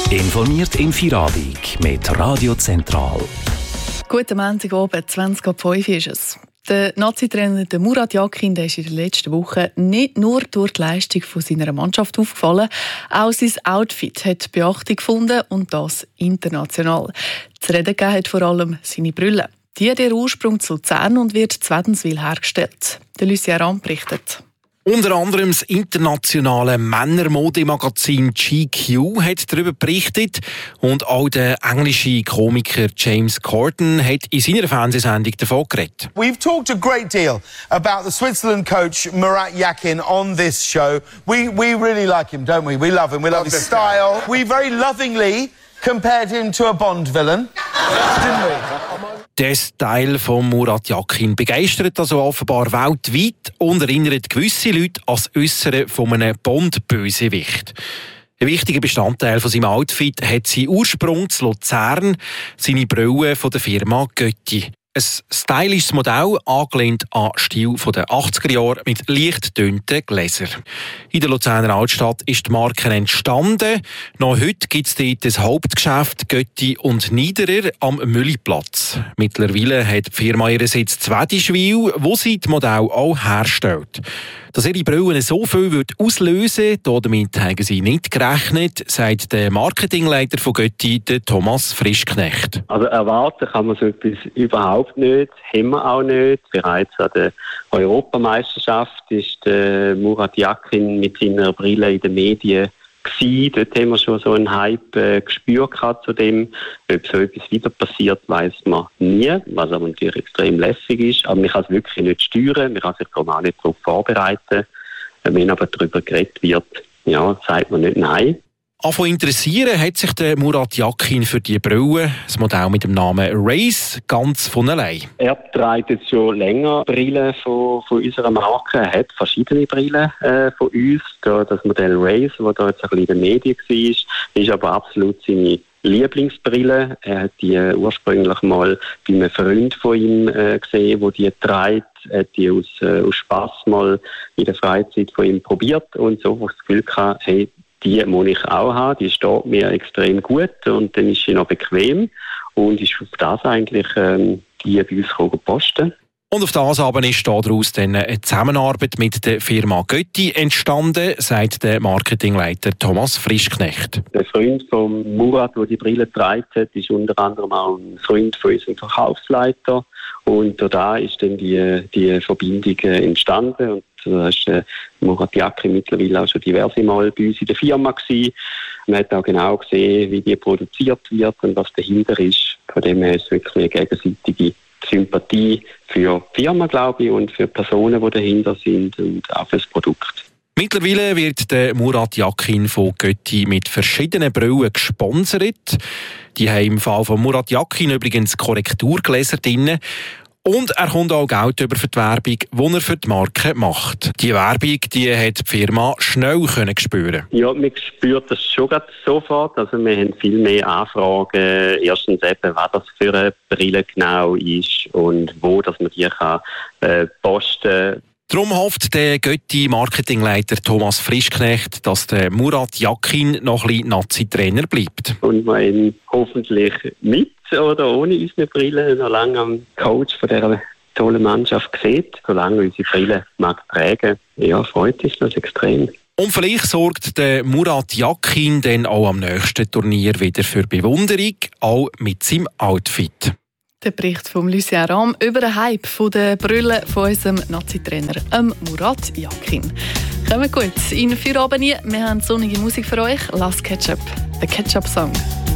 Informiert im Feierabend mit Radio Zentral. Guten Montagabend, 20:05 ist es. Der Nazi-Trainer Murat Yakin ist in der letzten Woche nicht nur durch die Leistung seiner Mannschaft aufgefallen, auch sein Outfit hat Beachtung gefunden und das international. Zu reden gegeben hat vor allem seine Brille. Die hat ihren Ursprung zu Luzern und wird in Wädenswil hergestellt. Der Lucien Rahm berichtet. Unter anderem das internationale Männermodemagazin GQ hat darüber berichtet und auch der englische Komiker James Corden hat in seiner Fernsehsendung davon geredet. We've talked a great deal about the Switzerland coach Murat Yakin on this show. We really like him, don't we? We love him. We love his style. We very lovingly compared him to a Bond villain, didn't we? Der Style von Murat Yakin begeistert also offenbar weltweit und erinnert gewisse Leute an das Äussere von einem Bond-Bösewicht. Ein wichtiger Bestandteil von seinem Outfit hat seinen Ursprung zu Luzern, seine Brille von der Firma Götti. Ein stylisches Modell, angelehnt an den Stil der 80er Jahre mit leicht getönten Gläsern. In der Luzerner Altstadt ist die Marke entstanden. Noch heute gibt es dort das Hauptgeschäft Götti und Niederer am Mülliplatz. Mittlerweile hat die Firma ihren Sitz in Wädischwil, wo sie das Modell auch herstellt. Dass ihre Brillen so viel auslösen würde, damit haben sie nicht gerechnet, sagt der Marketingleiter von Götti, Thomas Frischknecht. Also erwarten kann man so etwas überhaupt nicht, haben wir auch nicht. Bereits an der Europameisterschaft ist Murat Yakin mit seiner Brille in den Medien gewesen. Dort haben wir schon so einen Hype gespürt zu dem. Ob so etwas wieder passiert, weiss man nie, was aber natürlich extrem lässig ist. Aber man kann es wirklich nicht steuern, man kann sich darum auch nicht darauf vorbereiten. Wenn aber darüber geredet wird, ja, sagt man nicht nein. Von interessieren hat sich der Murat Yakin für die Brille, das Modell mit dem Namen Race, ganz von allein. Er trägt jetzt schon länger Brillen von unserer Marke. Er hat verschiedene Brillen von uns. Das Modell Race, das da jetzt ein bisschen in den Medien war, ist aber absolut seine Lieblingsbrille. Er hat die ursprünglich mal bei einem Freund von ihm gesehen, der die trägt. Er hat die aus Spass mal in der Freizeit von ihm probiert und so das Gefühl gehabt, hey, die muss ich auch haben, die steht mir extrem gut und dann ist sie noch bequem und ist auf das eigentlich die bei uns posten. Und auf das aber ist daraus dann eine Zusammenarbeit mit der Firma Götti entstanden, sagt der Marketingleiter Thomas Frischknecht. Der Freund von Murat, der die Brille trägt, ist unter anderem auch ein Freund von unserem Verkaufsleiter und da ist dann die Verbindung entstanden und da ist Murat Yakin mittlerweile auch schon diverse Mal bei uns in der Firma gewesen. Man hat auch genau gesehen, wie die produziert wird und was dahinter ist. Von dem her ist es wirklich eine gegenseitige Sympathie für die Firma, glaube ich, und für Personen, die dahinter sind und auch für das Produkt. Mittlerweile wird der Murat Yakin von Götti mit verschiedenen Brillen gesponsert. Die haben im Fall von Murat Yakin übrigens Korrekturgläser drin. Und er kommt auch Geld über für die Werbung, die er für die Marke macht. Die Werbung, die hat die Firma schnell spüren. Ja, man spürt das schon sofort. Also wir haben viel mehr Anfragen. Erstens eben, was das für eine Brille genau ist und wo dass man die kann posten kann. Darum hofft der Götti-Marketingleiter Thomas Frischknecht, dass der Murat Yakin noch ein bisschen Nazi-Trainer bleibt. Und man ihn hoffentlich mit oder ohne unsere Brille noch lange am Coach von dieser tollen Mannschaft sieht. Solange unsere Brille mag tragen, ja, freut uns das extrem. Und vielleicht sorgt der Murat Yakin dann auch am nächsten Turnier wieder für Bewunderung, auch mit seinem Outfit. Der Bericht von Lucien Rahm über den Hype der Brille von unserem Nazi-Trainer Murat Yakin. Kommt gut in den Feierabend. Wir haben sonnige Musik für euch. Last Ketchup, der Ketchup-Song.